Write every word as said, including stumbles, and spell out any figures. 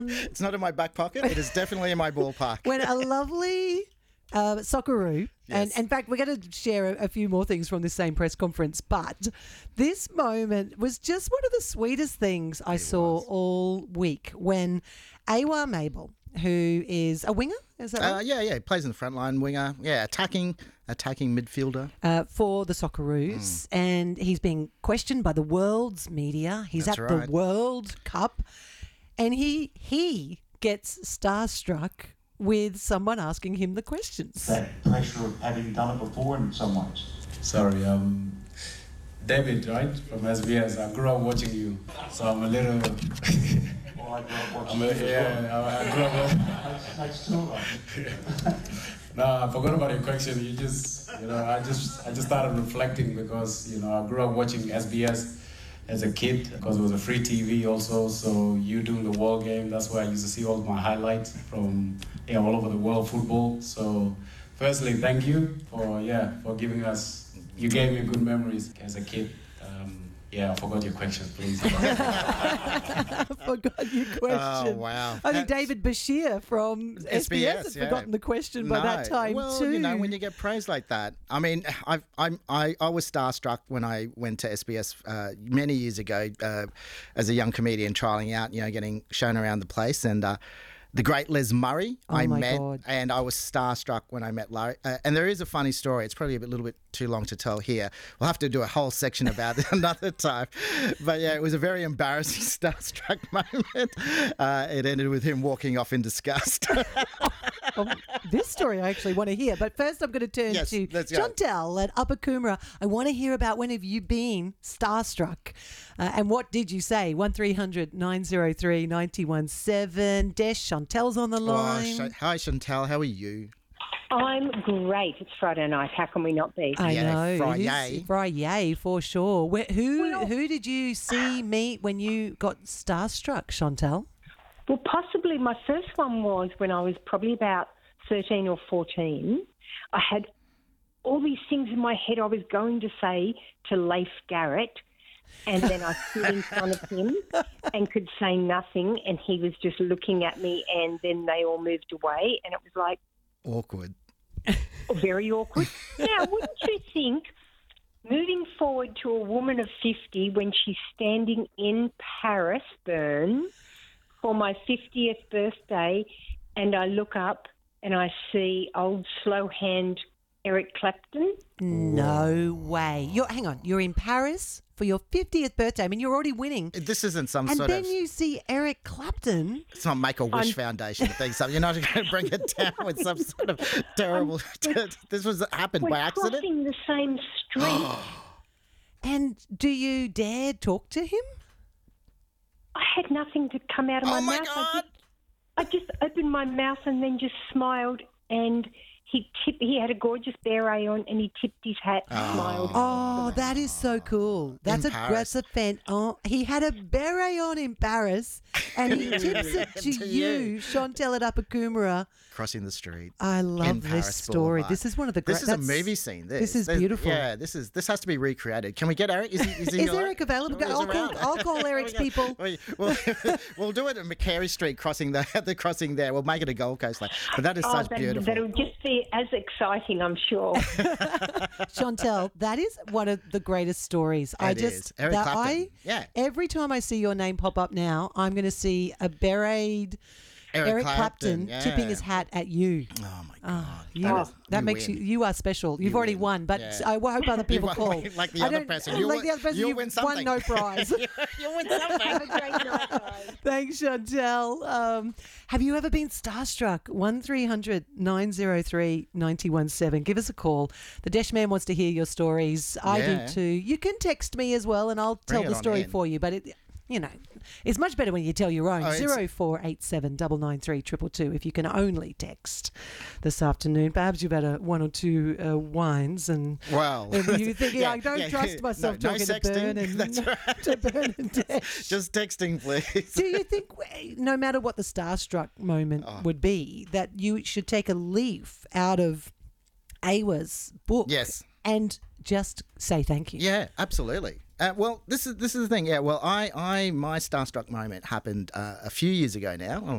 It's not in my back pocket. It is definitely in my ballpark. When a lovely uh, Socceroo, Yes. and in fact, we're going to share a, a few more things from this same press conference, but this moment was just one of the sweetest things I saw was. all week when Awa Mabel, who is a winger, is that Uh, right? yeah, yeah. He plays in the front line, winger. Yeah, attacking, attacking midfielder. Uh, for the Socceroos, and he's being questioned by the world's media. He's That's at right. the World Cup, and he he gets starstruck with someone asking him the questions. That pressure of having done it before in some ways. Sorry, um, David, right, from S B S. I grew up watching you, so I'm a little. Well, I grew up watching I'm a, you as well. yeah, I, I grew up. That's, that's still right. No, I forgot about your question. You just, you know, I just, I just started reflecting because, you know, I grew up watching S B S as a kid because it was a free T V also. So you doing the world game, that's where I used to see all my highlights from, yeah, all over the world football. So, firstly, thank you for, yeah, for giving us. You gave me good memories as a kid. Um, yeah, I forgot your question, please. I forgot your question. Oh, wow. I think That's- David Bashir from S B S, had yeah. forgotten the question by that No. time well, too. you know, when you get praise like that. I mean, I've, I'm, I, I was starstruck when I went to S B S uh, many years ago uh, as a young comedian trialling out, you know, getting shown around the place. And uh, the great Les Murray Oh, I my met, God. and I was starstruck when I met Larry. Uh, and there is a funny story. It's probably a bit, little bit too long to tell here. We'll have to do a whole section about it another time. But yeah, it was a very embarrassing starstruck moment. Uh, it ended with him walking off in disgust. Oh, this story I actually want to hear. But first I'm going to turn Yes, to let's go. Chantel at Upper Coomera. I want to hear about when have you been starstruck uh, and what did you say? one three hundred nine oh three nine one seven. Desh, Chantel's on the Oh, line. Sh- hi, Chantal. How are you? I'm great. It's Friday night. How can we not be? I Yeah, know. it Friday. is Friday for sure. Where, who Well- who did you see meet when you got starstruck, Chantel? Well, possibly my first one was when I was probably about thirteen or fourteen. I had all these things in my head I was going to say to Leif Garrett, and then I stood in front of him and could say nothing, and he was just looking at me, and then they all moved away, and it was like Awkward. very awkward. Now, wouldn't you think moving forward to a woman of fifty when she's standing in Paris, Bern, for my fiftieth birthday, and I look up and I see old slow hand Eric Clapton? No way. You're hang on. You're in Paris for your fiftieth birthday. I mean, you're already winning. This isn't some And sort then of. you see Eric Clapton. It's not Make a Wish I'm- Foundation thing. So you're not going to bring it down with some sort of terrible. this was happened We're by accident. crossing the same street. And do you dare talk to him? I had nothing to come out of my Oh my mouth. I God! just, I just opened my mouth and then just smiled, and he tipped, he had a gorgeous beret on, and he tipped his hat, smiled. Oh, that is so cool. That's In a Paris. that's a fan. Oh, he had a beret on in Paris, and he tips it to, To you, you. Chantel at Upper Coomera. Crossing the street. I love in this Paris story. Boulevard. This is one of the great. This is a movie scene. This, this is There's- beautiful. Yeah, this is this has to be recreated. Can we get Eric? Is, he, is, he Is all right? Eric available? He's I'll call, around. I'll call Eric's people. We- We'll, we'll do it at McCary Street, crossing the the crossing there. We'll make it a Gold Coast like. But that is Oh, such that, beautiful. that'll just be as exciting, I'm sure. Chantel, that is one of the greatest stories. I It just is. Eric that Clapton. I Yeah. every time I see your name pop up now, I'm going to see a beret Eric Eric, Clapton, Clapton, tipping yeah. his hat at you. Oh my god. You, That is- that you makes win. you you are special. You've You already win. won, but Yeah. I hope other people won- call. like the I other don't- person. You'll like win- the other person, you'll you've win won something. no prize. you win something. Have a great night, guys. Thanks, Chantel. Um, have you ever been starstruck? one three hundred nine oh three nine one seven. Give us a call. The Desh Man wants to hear your stories. I Yeah. do too. You can text me as well, and I'll Bring tell it the on story in. for you. But it, you know, it's much better when you tell your own. Oh, it's- Zero four eight seven double nine three triple two. If you can only text this afternoon, perhaps you've had a one or two uh, wines and. Well, And you thinking, yeah, I don't yeah, trust myself no, no talking to Bern sexting. and That's right. to Bern and Desh. Just texting, please. Do you think, no matter what the starstruck moment Oh. would be, that you should take a leaf out of Awa's book? Yes. And just say thank you. Yeah, absolutely. Uh, well, this is this is the thing. Yeah. Well, I, I my starstruck moment happened uh, a few years ago now.